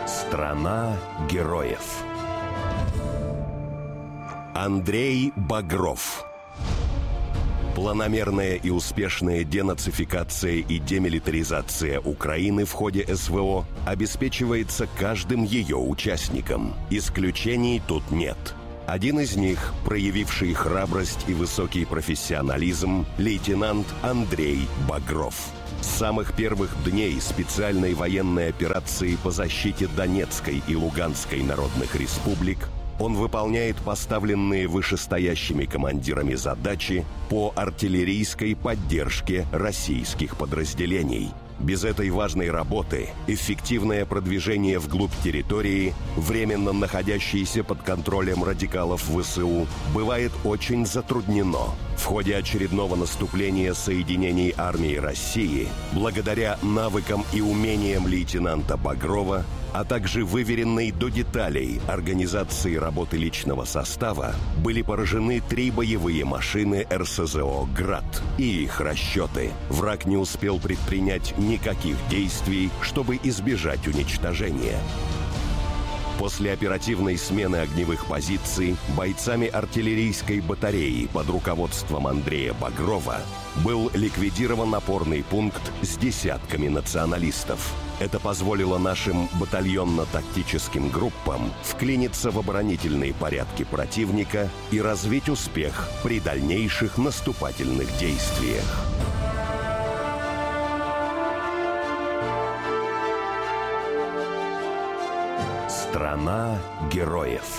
Страна героев. Андрей Багров. Планомерная и успешная денацификация и демилитаризация Украины в ходе СВО обеспечивается каждым ее участником. Исключений тут нет. Один из них, проявивший храбрость и высокий профессионализм, лейтенант Андрей Багров. С самых первых дней специальной военной операции по защите Донецкой и Луганской народных республик он выполняет поставленные вышестоящими командирами задачи по артиллерийской поддержке российских подразделений. Без этой важной работы эффективное продвижение вглубь территории, временно находящейся под контролем радикалов ВСУ, бывает очень затруднено. В ходе очередного наступления соединений армии России, благодаря навыкам и умениям лейтенанта Багрова, а также выверенной до деталей организации работы личного состава, были поражены 3 боевые машины РСЗО «Град» и их расчеты. Враг не успел предпринять никаких действий, чтобы избежать уничтожения. После оперативной смены огневых позиций бойцами артиллерийской батареи под руководством Андрея Багрова был ликвидирован опорный пункт с десятками националистов. Это позволило нашим батальонно-тактическим группам вклиниться в оборонительные порядки противника и развить успех при дальнейших наступательных действиях. Страна героев.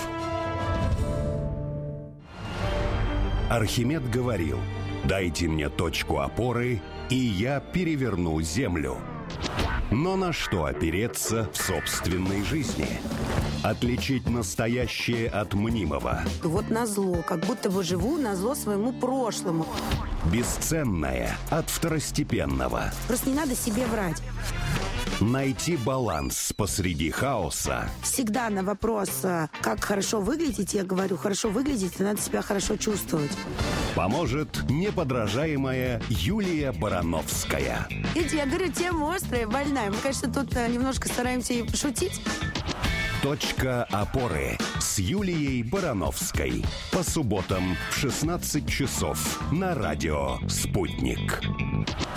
Архимед говорил: «Дайте мне точку опоры, и я переверну землю». Но на что опереться в собственной жизни? Отличить настоящее от мнимого. Вот назло, как будто бы живу назло своему прошлому. Бесценное от второстепенного. Просто не надо себе врать. Найти баланс посреди хаоса. Всегда на вопрос, как хорошо выглядеть, я говорю, хорошо выглядеть, надо себя хорошо чувствовать. Поможет неподражаемая Юлия Барановская. Видите, я говорю, тема острая, больная. Мы, конечно, тут немножко стараемся и пошутить. Точка опоры с Юлией Барановской. По субботам в 16 часов на радио «Спутник».